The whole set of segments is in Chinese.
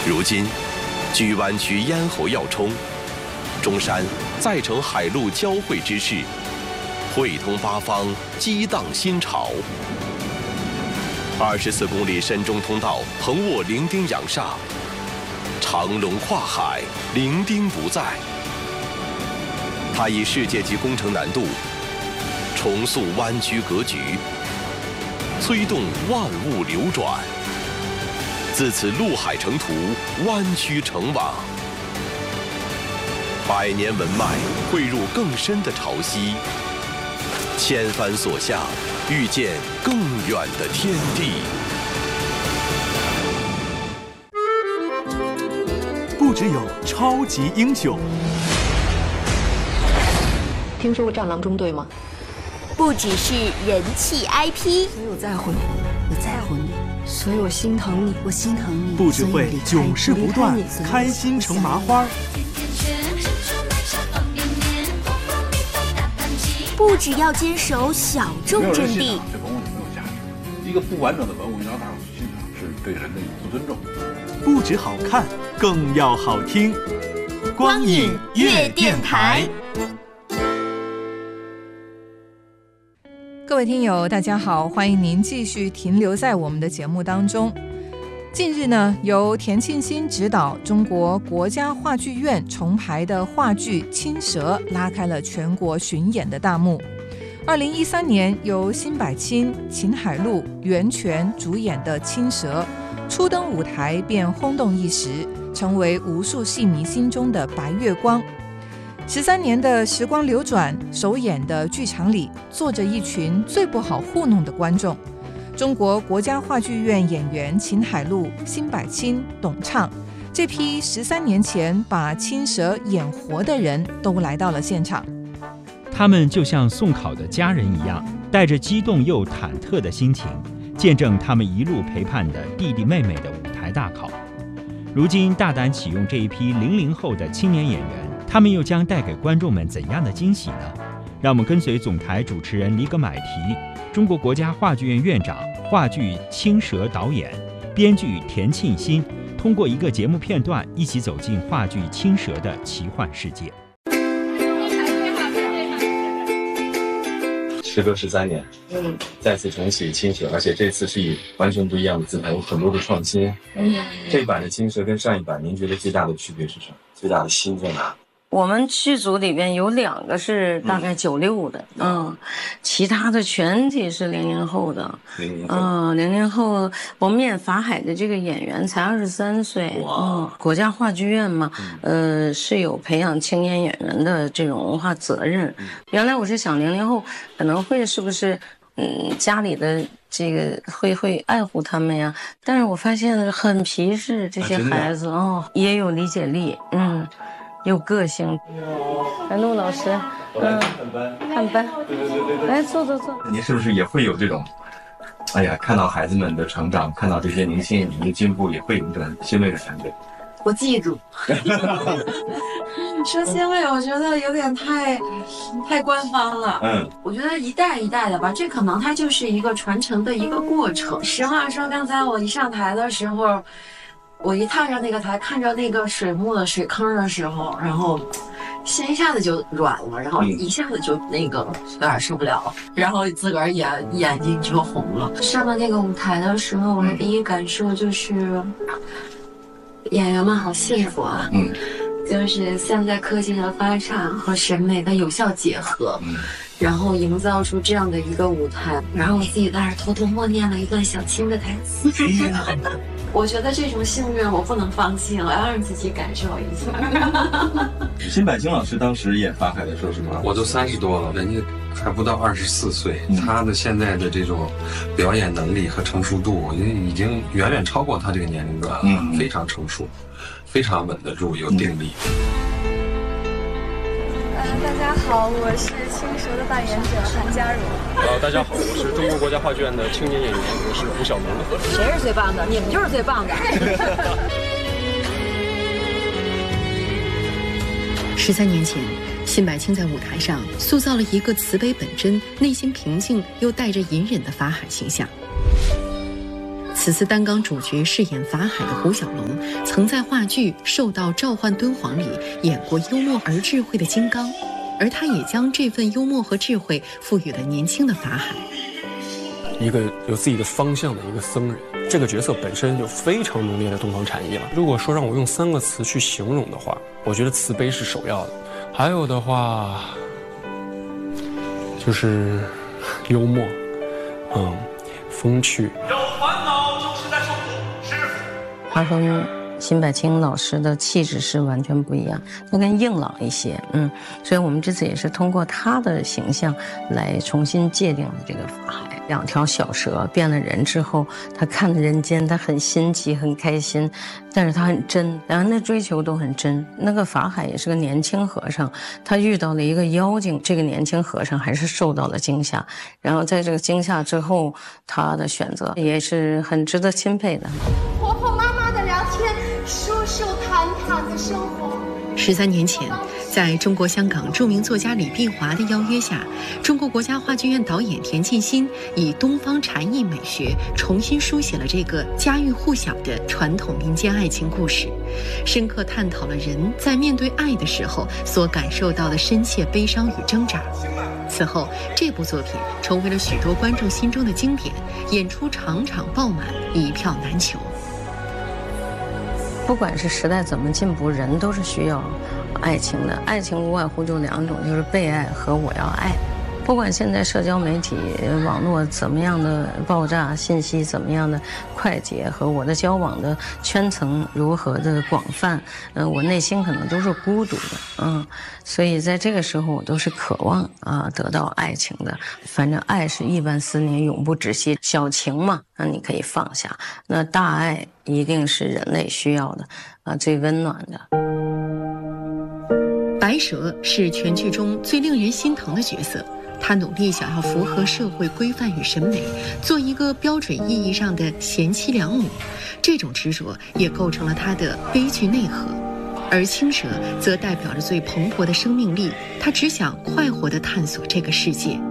如今，距湾区咽喉要冲，中山再成海陆交汇之势，汇通八方，激荡新潮。24公里深中通道横卧伶仃养煞，长龙跨海，伶仃不在。它以世界级工程难度，重塑湾区格局，催动万物流转。自此陆海成图，湾区成网。百年文脉汇入更深的潮汐，千帆所向，遇见更远的天地。 不只有超级英雄。 听说过战狼中队吗？ 不只是人气 IP， 所以我在乎你，我在乎你，所以我心疼你，我心疼你。 不只会囧事不断，开心成麻花。 不只要坚守小众阵地， 这文物就没有价值。一个不完整的文物，你让大伙去欣赏，是对人的不尊重。 不只好看，更要好听。光影乐电台。 各位听友大家好，欢迎您继续停留在我们的节目当中。近日呢，由田沁鑫执导中国国家话剧院重排的话剧《青蛇》拉开了全国巡演的大幕。2013年由辛柏青、秦海璐、袁泉主演的《青蛇》初登舞台便轰动一时，成为无数戏迷心中的白月光。13年的时光流转，首演的剧场里坐着一群最不好糊弄的观众。中国国家话剧院演员秦海璐、辛柏青、董畅这批13年前把青蛇演活的人都来到了现场。 他们就像送考的家人一样，带着激动又忐忑的心情，见证他们一路陪伴的弟弟妹妹的舞台大考。如今大胆启用这一批00后的青年演员，他们又将带给观众们怎样的惊喜呢？让我们跟随总台主持人李葛买提，中国国家话剧院院长、话剧《青蛇》导演、编剧田沁鑫，通过一个节目片段，一起走进话剧《青蛇》的奇幻世界。 时隔13年，再次重启《青蛇》，而且这次是以完全不一样的姿态，有很多的创新。这版的《青蛇》跟上一版，您觉得最大的区别是什么？最大的新在哪？ 我们剧组里边有2个是大概96的，其他的全体是00后的。00后，我们演法海的这个演员才23岁。国家话剧院嘛，是有培养青年演员的这种文化责任。原来我是想00后可能会是不是，家里的这个会爱护他们呀？但是我发现很皮实，这些孩子也有理解力，有个性。来，陆老师，看班，对，来坐。 您是不是也会有这种，看到孩子们的成长，看到这些年轻演员的进步，也会有一种欣慰的感觉？ 我记住。说欣慰，我觉得有点太官方了。我觉得一代一代的吧，这可能它就是一个传承的一个过程。实话说，刚才我一上台的时候，我一踏上那个台，看着那个水幕的水坑的时候，然后心一下子就软了，然后一下子就那个有点受不了，然后自个儿眼睛就红了。上了那个舞台的时候，我的第一感受就是演员们好幸福啊。就是现在科技的发展和审美的有效结合，然后营造出这样的一个舞台。然后我自己在那偷偷默念了一段小青的台词。我觉得这种幸运我不能放弃了，要让自己感受一下。 辛柏青老师当时演法海的时候是多少？ 我都30多了，人家还不到24岁，他的现在的这种表演能力和成熟度，我觉得已经远远超过他这个年龄段了，非常成熟，非常稳得住，有定力。 大家好，我是青蛇的扮演者韩佳茹。 大家好，我是中国国家话剧院的青年演员，我是胡小龙。 谁是最棒的？你们就是最棒的。 13年前，辛柏青在舞台上塑造了一个慈悲本真、内心平静又带着隐忍的法海形象。 此次担纲主角饰演法海的胡小龙，曾在话剧《受到召唤敦煌》里演过幽默而智慧的金刚，而他也将这份幽默和智慧赋予了年轻的法海。 一个有自己的方向的一个僧人，这个角色本身就非常浓烈的东方禅意了。如果说让我用3个词去形容的话，我觉得慈悲是首要的，还有的话就是幽默，风趣。 有烦恼就是在受苦，师傅。 他跟辛柏青老师的气质是完全不一样，他更硬朗一些，所以我们这次也是通过他的形象来重新界定了这个法海。2条小蛇变了人之后，他看着人间，他很新奇，很开心，但是他很真，两人的追求都很真。那个法海也是个年轻和尚，他遇到了一个妖精，这个年轻和尚还是受到了惊吓，然后在这个惊吓之后，他的选择也是很值得钦佩的。 婆婆妈妈的聊天，舒舒坦坦的生活。 13年前，在中国香港著名作家李碧华的邀约下，中国国家话剧院导演田沁鑫以东方禅意美学重新书写了这个家喻户晓的传统民间爱情故事，深刻探讨了人在面对爱的时候所感受到的深切悲伤与挣扎。此后，这部作品成为了许多观众心中的经典，演出场场爆满，一票难求。 不管是时代怎么进步，人都是需要爱情的。爱情无外乎就2种，就是被爱和我要爱。不管现在社交媒体网络怎么样的爆炸，信息怎么样的快捷，和我的交往的圈层如何的广泛，我内心可能都是孤独的，所以在这个时候我都是渴望得到爱情的。反正爱是亿万思念永不止息，小情嘛，那你可以放下，那大爱一定是人类需要的最温暖的。 白蛇是全剧中最令人心疼的角色，他努力想要符合社会规范与审美，做一个标准意义上的贤妻良母，这种执着也构成了他的悲剧内核。而青蛇则代表着最蓬勃的生命力，他只想快活地探索这个世界。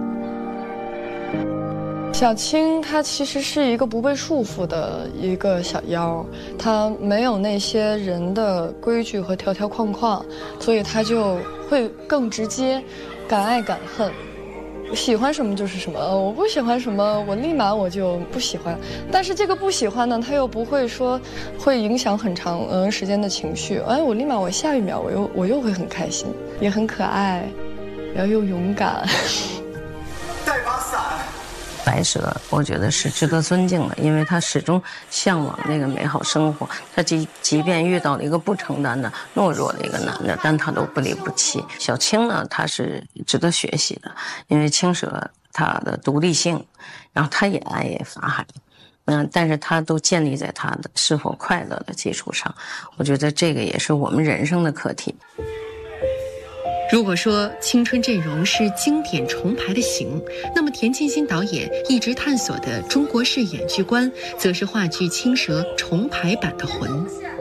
小青她其实是一个不被束缚的一个小妖，她没有那些人的规矩和条条框框，所以她就会更直接，敢爱敢恨。喜欢什么就是什么，我不喜欢什么，我立马我就不喜欢。但是这个不喜欢呢，他又不会说会影响很长时间的情绪。我立马我下一秒我又会很开心，也很可爱，然后又勇敢。 带把伞。 白蛇我觉得是值得尊敬的，因为他始终向往那个美好生活，他即便遇到了一个不承担的懦弱的一个男的，但他都不离不弃。小青呢，他是值得学习的，因为青蛇他的独立性，然后他也爱法海，但是他都建立在他的是否快乐的基础上，我觉得这个也是我们人生的课题。 如果说青春阵容是经典重排的形，那么田沁鑫导演一直探索的中国式演剧观，则是话剧《青蛇》重排版的魂。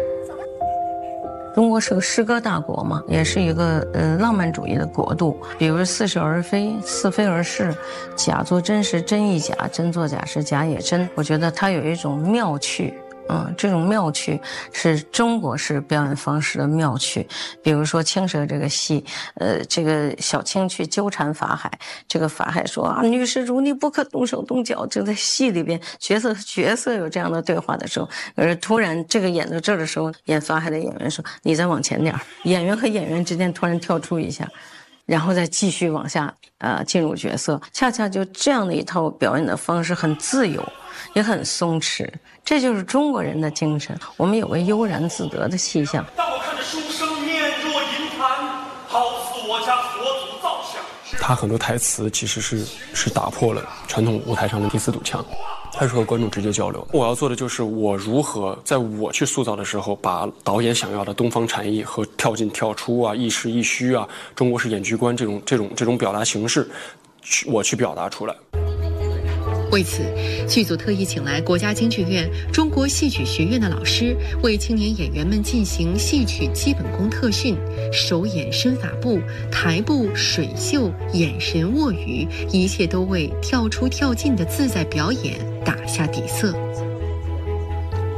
中国是个诗歌大国嘛，也是一个浪漫主义的国度。比如似是而非，似非而是，假作真时真亦假，真作假时假也真。我觉得它有一种妙趣。这种妙趣是中国式表演方式的妙趣。比如说青蛇这个戏，这个小青去纠缠法海，这个法海说女施主你不可动手动脚。就在戏里边角色有这样的对话的时候，突然这个演到这儿的时候，演法海的演员说你再往前点，演员和演员之间突然跳出一下，然后再继续往下进入角色，恰恰就这样的一套表演的方式很自由，也很松弛，这就是中国人的精神。我们有个悠然自得的气象。 当我看着书生面若银檀，好似我家佛祖造像。 他很多台词其实是打破了传统舞台上的第四堵墙，他是和观众直接交流。我要做的就是我如何在我去塑造的时候，把导演想要的东方禅意和跳进跳出啊、亦实亦虚啊、中国式演剧观这种表达形式，我去表达出来。 为此，剧组特意请来国家京剧院中国戏曲学院的老师，为青年演员们进行戏曲基本功特训，手眼身法步、台步、水袖、眼神握语，一切都为跳出跳进的自在表演打下底色。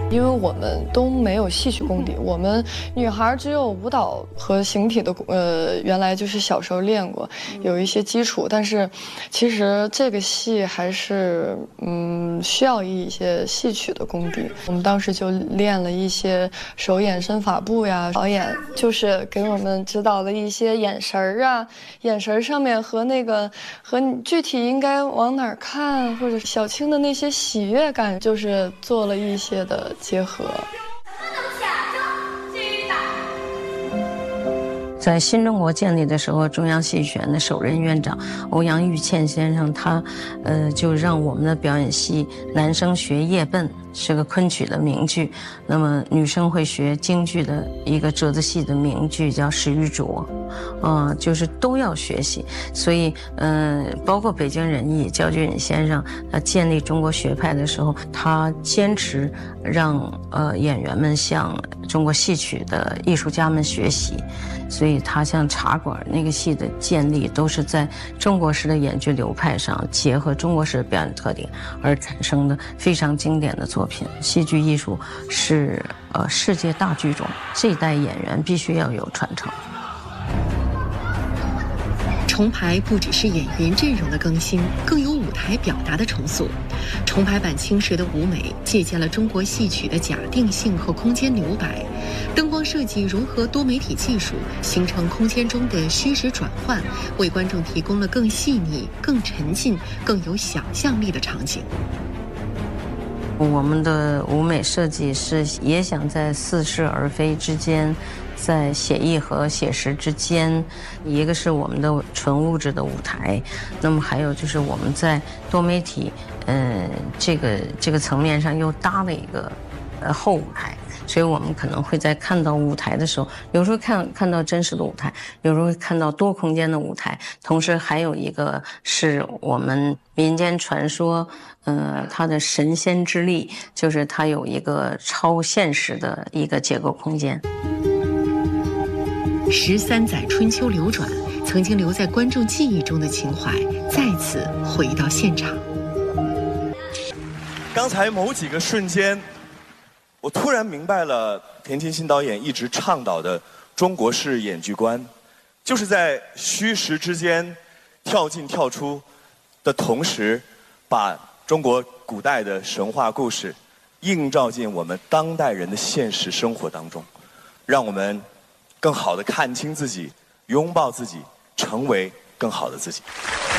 因为我们都没有戏曲功底，我们女孩只有舞蹈和形体的原来就是小时候练过，有一些基础，但是其实这个戏还是需要一些戏曲的功底。我们当时就练了一些手眼身法步呀，导演就是给我们指导了一些眼神儿啊，眼神上面和你具体应该往哪儿看，或者小青的那些喜悦感，就是做了一些的结合。 在新中国建立的时候，中央戏剧学院的首任院长欧阳玉倩先生，他就让我们的表演系男生学叶贲，是个昆曲的名剧，那么女生会学京剧的一个折子戏的名剧叫《石玉镯》，就是都要学习。所以包括北京人艺焦俊先生他建立中国学派的时候，他坚持让演员们向中国戏曲的艺术家们学习。所以他像茶馆那个戏的建立，都是在中国式的演剧流派上结合中国式的表演特点而产生的非常经典的作品。戏剧艺术是世界大剧种，这一代演员必须要有传承。 重排不只是演员阵容的更新，更有舞台表达的重塑。重排版《青蛇》的舞美借鉴了中国戏曲的假定性和空间留白，灯光设计融合多媒体技术，形成空间中的虚实转换，为观众提供了更细腻、更沉浸、更有想象力的场景。 我们的舞美设计是也想在似是而非之间，在写意和写实之间，一个是我们的纯物质的舞台，那么还有就是我们在多媒体这个层面上又搭了一个后舞台。所以我们可能会在看到舞台的时候，有时候看到真实的舞台，有时候会看到多空间的舞台，同时还有一个是我们民间传说，它的神仙之力，就是它有一个超现实的一个结构空间。 13载春秋流转，曾经留在观众记忆中的情怀再次回到现场。 刚才某几个瞬间，我突然明白了田沁鑫导演一直倡导的中国式演剧观，就是在虚实之间跳进跳出的同时，把中国古代的神话故事映照进我们当代人的现实生活当中，让我们更好地看清自己，拥抱自己，成为更好的自己。